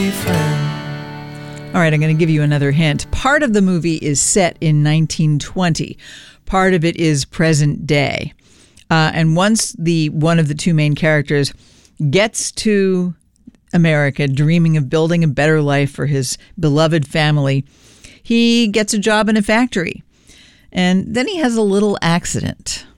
be friends. All right, I'm going to give you another hint. Part of the movie is set in 1920. Part of it is present day. And once one of the two main characters gets to America, dreaming of building a better life for his beloved family, he gets a job in a factory. And then he has a little accident.